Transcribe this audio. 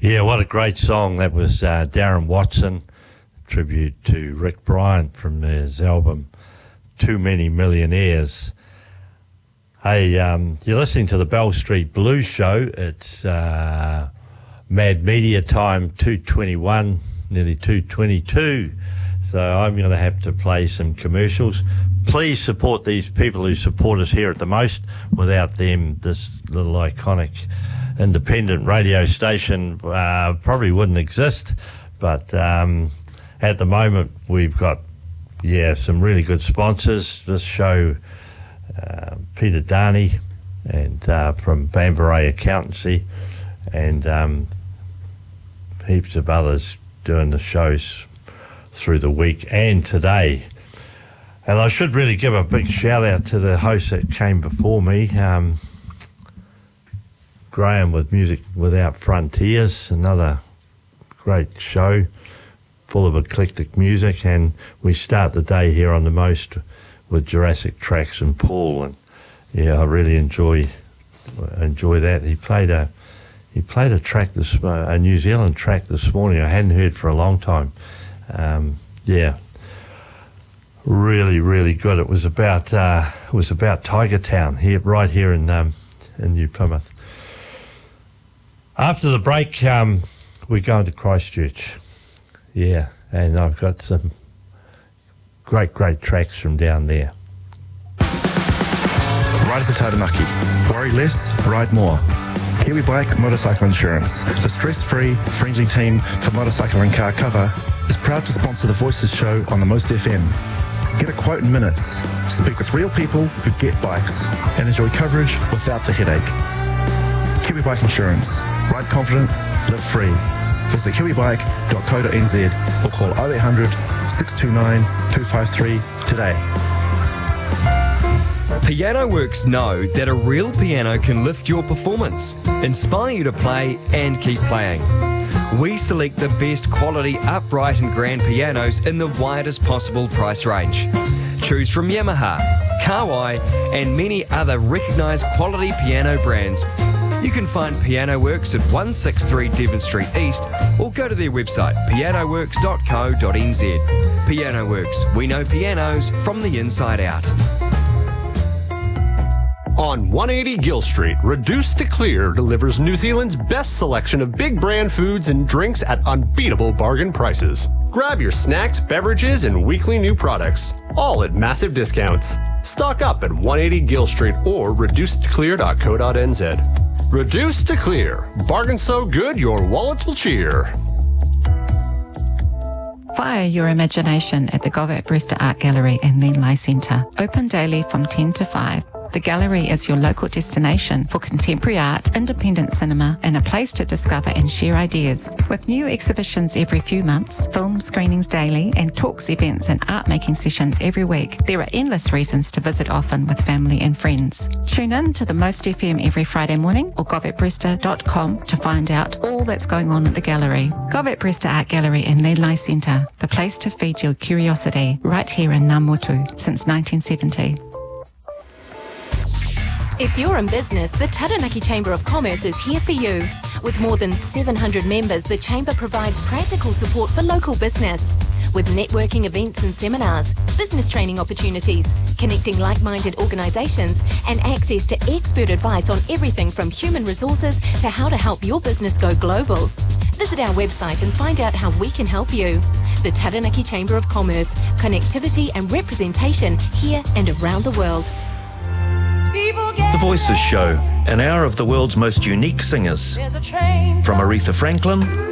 Yeah, what a great song. That was Darren Watson, tribute to Rick Bryant from his album Too Many Millionaires. Hey, you're listening to the Bell Street Blues Show. It's Mad Media time, 2:21, nearly 2:22. So I'm going to have to play some commercials. Please support these people who support us here at the Most. Without them, this little iconic independent radio station probably wouldn't exist. But at the moment, we've got, some really good sponsors. This show, Peter Darney and from Bamburay Accountancy, and heaps of others doing the shows through the week and today. And I should really give a big shout out to the hosts that came before me. Graham with Music Without Frontiers, another great show full of eclectic music, and we start the day here on the Most with Jurassic Tracks and Paul, and I really enjoy that. He played a track a New Zealand track this morning I hadn't heard for a long time. Really, really good. It was about Tiger Town right here in New Plymouth. After the break, we're going to Christchurch. Yeah, and I've got some great tracks from down there. Ride to Taranaki. Worry less, ride more. Kiwi Bike Motorcycle Insurance, the stress-free, friendly team for motorcycle and car cover, is proud to sponsor the Voices show on the Most FM. Get a quote in minutes. Speak with real people who get bikes and enjoy coverage without the headache. Kiwi Bike Insurance. Ride confident, live free. Visit kiwibike.co.nz or call 0800 629 253 today. Piano Works know that a real piano can lift your performance, inspire you to play and keep playing. We select the best quality upright and grand pianos in the widest possible price range. Choose from Yamaha, Kawai and many other recognised quality piano brands. You can find Piano Works at 163 Devon Street East or go to their website pianoworks.co.nz. Piano Works, we know pianos from the inside out. On 180 Gill Street, Reduce to Clear delivers New Zealand's best selection of big brand foods and drinks at unbeatable bargain prices. Grab your snacks, beverages, and weekly new products, all at massive discounts. Stock up at 180 Gill Street or reducetoclear.co.nz. Reduce to Clear. Bargain so good your wallets will cheer. Fire your imagination at the Govett Brewster Art Gallery and Lenlai Centre. Open daily from 10 to 5. The gallery is your local destination for contemporary art, independent cinema, and a place to discover and share ideas. With new exhibitions every few months, film screenings daily, and talks, events, and art-making sessions every week, there are endless reasons to visit often with family and friends. Tune in to the Most FM every Friday morning or govettbrewster.com to find out all that's going on at the gallery. Govett Brewster Art Gallery and Lenlai Centre, the place to feed your curiosity, right here in Namutu since 1970. If you're in business, the Taranaki Chamber of Commerce is here for you. With more than 700 members, the Chamber provides practical support for local business. With networking events and seminars, business training opportunities, connecting like-minded organisations, and access to expert advice on everything from human resources to how to help your business go global. Visit our website and find out how we can help you. The Taranaki Chamber of Commerce, connectivity and representation here and around the world. The Voices Show, an hour of the world's most unique singers. From Aretha Franklin